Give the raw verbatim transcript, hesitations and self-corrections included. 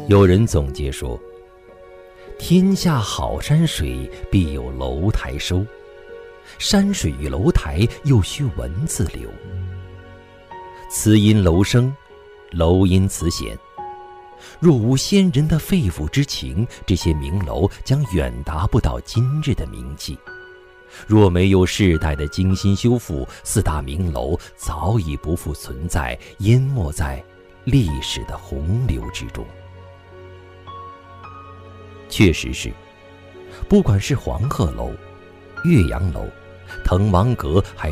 有人总结说，天下好山水，必有楼台收。山水与楼台，又须文字流。词因楼生，楼因词显。若无先人的肺腑之情，这些名楼将远达不到今日的名气。若没有世代的精心修复，四大名楼早已不复存在，淹没在历史的洪流之中。确实是，不管是黄鹤楼、岳阳楼、滕王阁，还